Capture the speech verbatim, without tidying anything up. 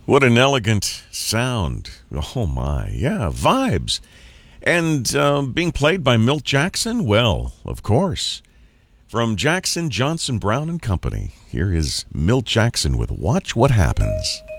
What an elegant sound. Oh, my. Yeah, vibes. And uh, being played by Milt Jackson? Well, of course. From Jackson, Johnson, Brown and Company, here is Milt Jackson with Watch What Happens.